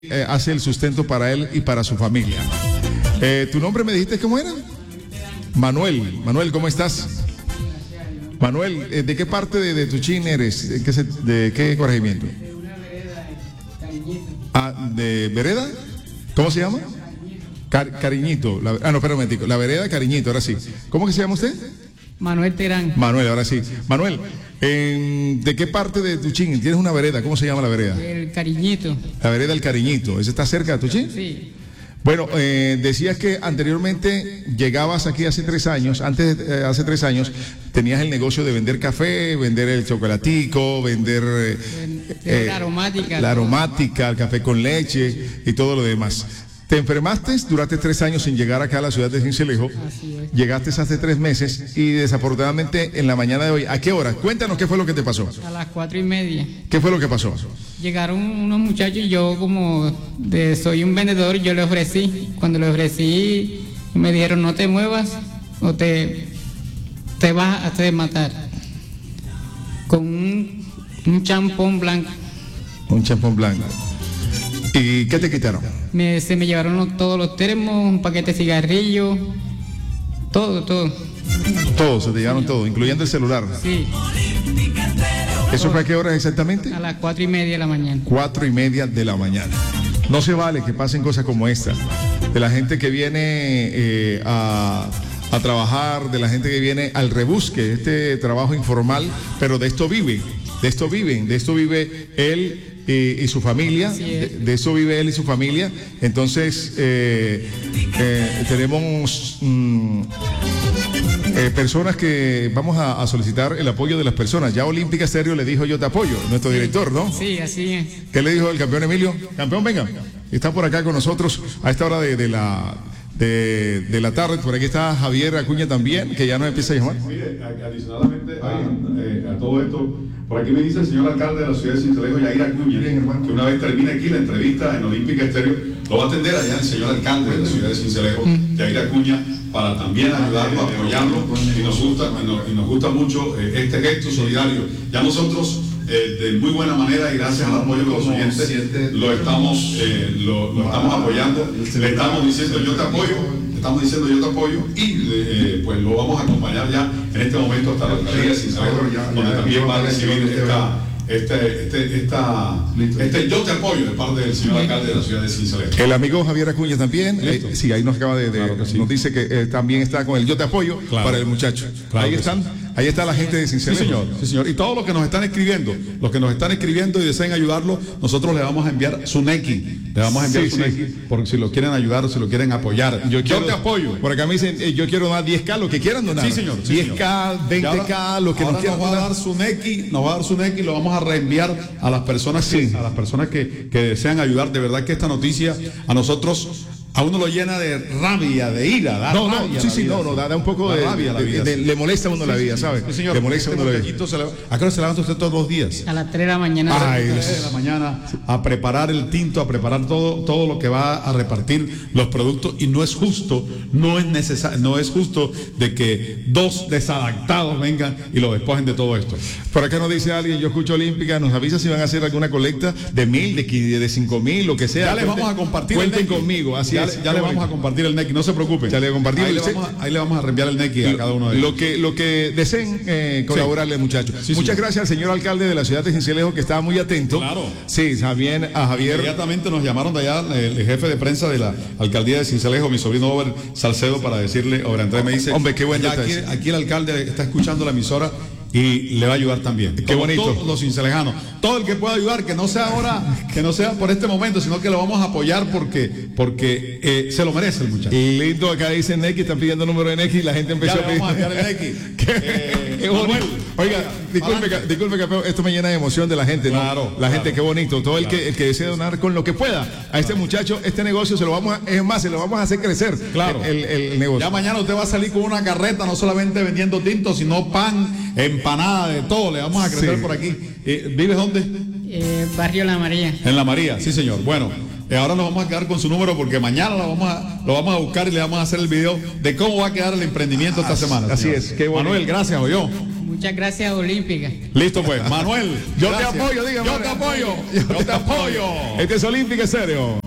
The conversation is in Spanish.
hace el sustento para él y para su familia. ¿Tu nombre me dijiste cómo era? Manuel. Manuel, ¿cómo estás? Manuel, ¿de qué parte de Tuchín eres? ¿De qué corregimiento? De una vereda, Cariñito. Ah, ¿de vereda? ¿Cómo se llama? Cariñito. No, espera un momentico. La vereda Cariñito, ahora sí. ¿Cómo que se llama usted? Manuel Terán. Manuel, ahora sí. Manuel, ¿de qué parte de Tuchín? ¿Tienes una vereda? ¿Cómo se llama la vereda? El Cariñito. La vereda El Cariñito. ¿Esa está cerca de Tuchín? Sí. Bueno, decías que anteriormente llegabas aquí hace 3 años, hace 3 años, tenías el negocio de vender café, vender el chocolatico, vender La aromática. la aromática, el café con leche y todo lo demás. Te enfermaste, duraste 3 años sin llegar acá a la ciudad de Sincelejo. Así es. Llegaste hace 3 meses y desafortunadamente en la mañana de hoy, ¿a qué hora? Cuéntanos qué fue lo que te pasó. A las 4:30. ¿Qué fue lo que pasó? Llegaron unos muchachos y yo soy un vendedor, yo le ofrecí. Cuando le ofrecí, me dijeron no te muevas o te vas a hacer matar. Con un champón blanco. Un champón blanco. ¿Y qué te quitaron? Se me llevaron todos los termos, un paquete de cigarrillos, todo. Todo, se te llevaron todo, incluyendo el celular. Sí, ¿Eso fue a qué hora exactamente? a las 4:30 de la mañana. 4:30 de la mañana. No se vale que pasen cosas como esta. De la gente que viene a trabajar, de la gente que viene al rebusque, este trabajo informal, pero de esto viven, de esto vive él y su familia, de eso vive él y su familia. Entonces, tenemos personas que vamos a solicitar el apoyo de las personas. Ya Olímpica Estéreo le dijo yo te apoyo, nuestro director, ¿no? Sí, así es. ¿Qué le dijo el campeón Emilio? Campeón, venga, está por acá con nosotros a esta hora de la tarde. Por aquí está Javier Acuña también, que ya nos empieza a llamar. Mire, adicionalmente a todo esto, por aquí me dice el señor alcalde de la ciudad de Sincelejo, Yair Acuña, que una vez termine aquí la entrevista en Olímpica Estéreo, lo va a atender allá el señor alcalde de la ciudad de Sincelejo, Yair Acuña, para también ayudarlo, apoyarlo, y nos gusta mucho este gesto solidario. Ya nosotros, de muy buena manera y gracias al apoyo de los oyentes, lo estamos apoyando, le estamos diciendo yo te apoyo, y pues lo vamos a acompañar ya en este momento hasta la alcaldía de Sincelejo, donde también va a recibir este yo te apoyo de parte del señor alcalde de la ciudad de Sincelejo. El amigo Javier Acuña también, sí, ahí nos acaba Claro sí. nos dice que también está con el yo te apoyo para el muchacho. Claro Ahí que están. Ahí está la gente de Sincelejo. Sí, señor. Y todos los que nos están escribiendo, y deseen ayudarlo, nosotros le vamos a enviar su NECI. Le vamos a enviar su NECI, porque si lo quieren ayudar o si lo quieren apoyar. Yo te apoyo. Por acá me dicen, yo quiero donar 10K, lo que quieran donar. Sí, señor. 10K, 20K, lo que nos quieran nos va a donar. dar su NECI, lo vamos a reenviar a las personas que desean ayudar. De verdad que esta noticia a nosotros, a uno lo llena de rabia, de ira. Da un poco de rabia a la vida. le molesta a uno la vida, ¿sabes? Sí, señor. Le molesta a uno la vida. ¿A qué hora se levanta usted todos los días? A las 3 de la mañana. A las 3 de la mañana a preparar el tinto, a preparar todo lo que va a repartir los productos, y no es justo, no es justo de que 2 desadaptados vengan y lo despojen de todo esto. Por acá nos dice alguien, yo escucho Olímpica, nos avisa si van a hacer alguna colecta de 1,000, de 5,000, lo que sea. Ya les vamos a compartir. Cuenten conmigo, así es. Ya le vamos a compartir el NECI, no se preocupen. Ya le compartimos. Ahí le vamos a reenviar el NECI a cada uno de ellos. Lo que deseen colaborarle, muchachos. Sí, muchas señor. gracias al señor alcalde de la ciudad de Sincelejo, que estaba muy atento. Claro. Sí, también a Javier. Inmediatamente nos llamaron de allá el jefe de prensa de la alcaldía de Sincelejo, mi sobrino Over Salcedo, para decirle, Andrés me dice, hombre, qué buen ya detalle. aquí el alcalde está escuchando la emisora y le va a ayudar también. Qué bonito. Todos los cincelejanos, todo el que pueda ayudar, que no sea ahora, que no sea por este momento, sino que lo vamos a apoyar porque se lo merece el muchacho. Lindo, acá dicen NECI, están pidiendo número de NECI, la gente empezó Ya a le pedir. vamos a enviar el NECI. Qué bonito. Manuel, Oiga, disculpe, campeón, esto me llena de emoción de la gente, ¿no? Claro, la gente, claro. qué bonito. Todo el que desee donar con lo que pueda a este muchacho, este negocio, se lo vamos a hacer crecer. Claro. El negocio. Ya mañana usted va a salir con una carreta, no solamente vendiendo tinto, sino pan, empanada, de todo. Le vamos a crecer por aquí. ¿Vives dónde? Barrio La María. En La María, sí señor. Bueno, ahora nos vamos a quedar con su número porque mañana lo vamos a buscar y le vamos a hacer el video de cómo va a quedar el emprendimiento esta semana. Así señor. es, qué bueno. Manuel, gracias, oyó. Muchas gracias, Olímpica. Listo pues, Manuel. Yo gracias. te apoyo, dígame. Yo te apoyo. Yo te apoyo. Este es Olímpica Estéreo.